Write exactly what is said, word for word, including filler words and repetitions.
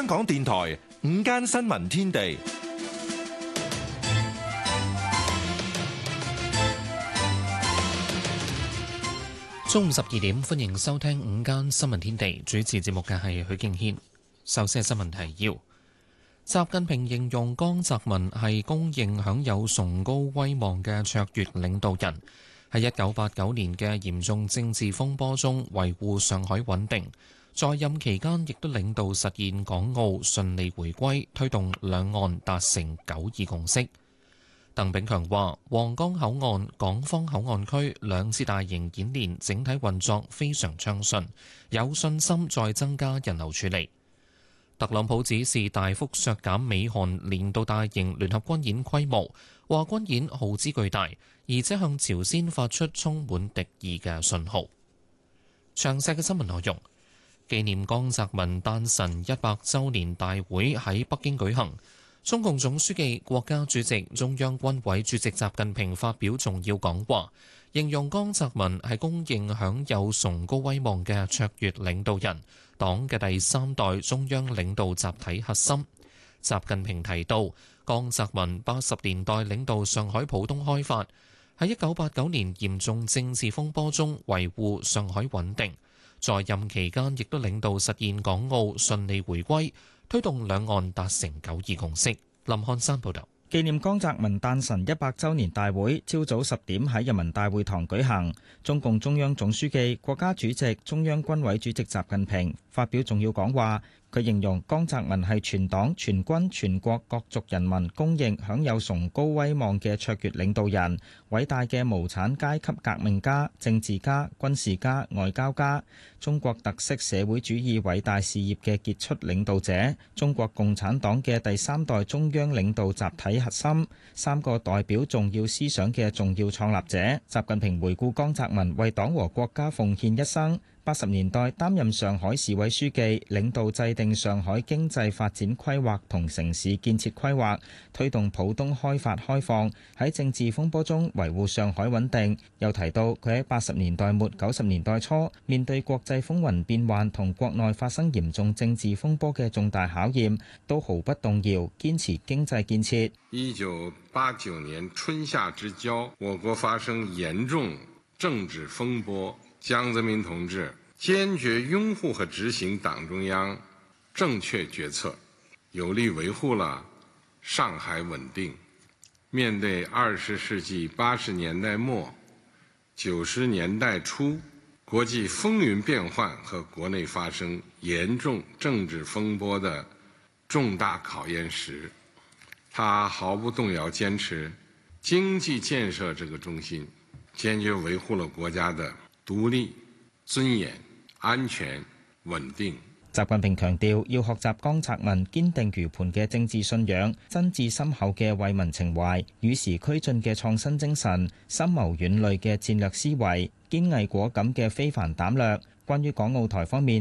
香港電台午間新聞天地， 中午十二點，歡迎收聽午間新聞天地。主持節目嘅係許敬軒。首先係新聞提要：習近平形容江澤民係公認享有崇高威望嘅卓越領導人，喺一九八九年嘅嚴重政治風波中維護上海穩定。在任期間，亦都領導實現港澳順利回歸，推動兩岸達成九二共識。鄧炳強話：皇崗口岸、港方口岸區兩次大型演練整體運作非常暢順，有信心再增加人流處理。特朗普指示大幅削減美韓年度大型聯合軍演規模，話軍演耗資巨大，而且向朝鮮發出充滿敵意嘅信號。詳細嘅新聞內容。紀念江澤民誕辰一百週年大會喺北京舉行，中共總書記、國家主席、中央軍委主席習近平發表重要講話，形容江澤民係公認享有崇高威望嘅卓越領導人，黨嘅第三代中央領導集體核心。習近平提到，江澤民八十年代領導上海浦東開發，喺一九八九年嚴重政治風波中維護上海穩定。在任期間，亦都領導實現港澳順利回歸，推動兩岸達成九二共識。林漢山報導。 紀念江澤民誕辰一百週年大會，朝早十點喺人民大會堂舉行。中共中央總書記、國家主席、中央軍委主席習近平發表重要講話。佢形容江澤民係全黨全軍全國各族人民公認享有崇高威望嘅卓越領導人，偉大嘅無產階級革命家、政治家、軍事家、外交家，中國特色社會主義偉大事業嘅傑出領導者，中國共產黨嘅第三代中央領導集體核心，三個代表重要思想嘅重要創立者。習近平回顧江澤民為黨和國家奉獻一生。八十年代擔任上海市委書記，領導制定上海經濟發展規劃同城市建設規劃，推動浦東開發開放，喺政治風波中維護上海穩定。又提到佢喺八十年代末九十年代初面對國際風雲變幻同國內發生嚴重政治風波嘅重大考驗，都毫不動搖，堅持經濟建設。 一九八九年春夏之交，我國發生嚴重政治風波，江澤民同志堅決擁護和執行黨中央正確決策，有力維護了上海穩定。面對二十世紀八十年代末九十年代初國際風雲變幻和國內發生嚴重政治風波的重大考驗時，他毫不動搖堅持經濟建設這個中心，堅決維護了國家的獨立、尊嚴、安全、穩定。 習近平強調，要學習江澤民堅定如磐嘅政治信仰、真摯深厚嘅為民情懷、與時俱進嘅創新精神、深謀遠慮嘅戰略思維、堅毅果敢嘅非凡膽略。關於港澳台方面，